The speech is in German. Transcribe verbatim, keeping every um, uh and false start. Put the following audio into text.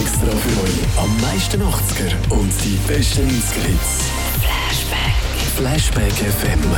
extra für euch. Am meisten achtziger und die besten neunziger Hits. Flashback. Flashback F M.